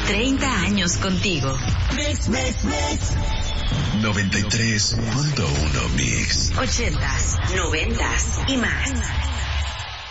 30 años contigo. Mix. 93.1 Mix. 80s, 90s y más.